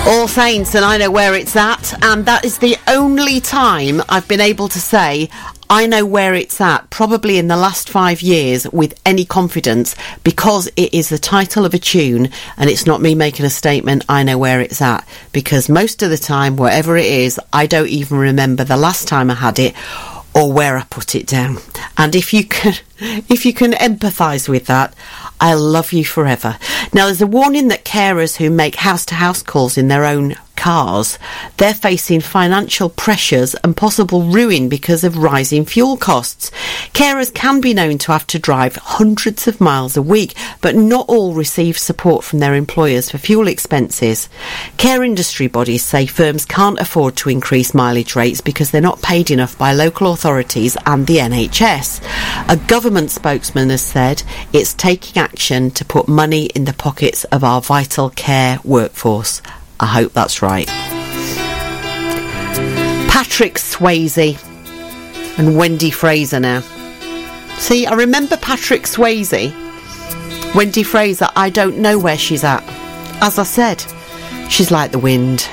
All Saints, and I know where it's at, and that is the only time I've been able to say I know where it's at, probably in the last 5 years, with any confidence, because it is the title of a tune, and it's not me making a statement, I know where it's at, because most of the time, wherever it is, I don't even remember the last time I had it, or where I put it down. And if you can empathise with that, I love you forever. Now, there's a warning that carers who make house-to-house calls in their own cars, they're facing financial pressures and possible ruin because of rising fuel costs. Carers can be known to have to drive hundreds of miles a week, but not all receive support from their employers for fuel expenses. Care industry bodies say firms can't afford to increase mileage rates because they're not paid enough by local authorities and the NHS. A government spokesman has said it's taking action to put money in the pockets of our vital care workforce. I hope that's right. Patrick Swayze and Wendy Fraser now. See, I remember Patrick Swayze. Wendy Fraser, I don't know where she's at. As I said, she's like the wind.